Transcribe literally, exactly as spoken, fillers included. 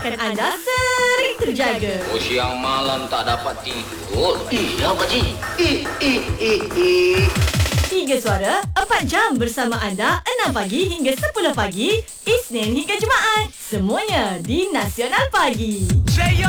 pastikan anda sering terjaga. Oh, siang malam tak dapat tidur. Iya, Pakcik. Eh, eh, eh, eh. Tiga Suara, empat jam bersama anda, enam pagi hingga sepuluh pagi, Isnin hingga Jumaat. Semuanya di Nasional Pagi.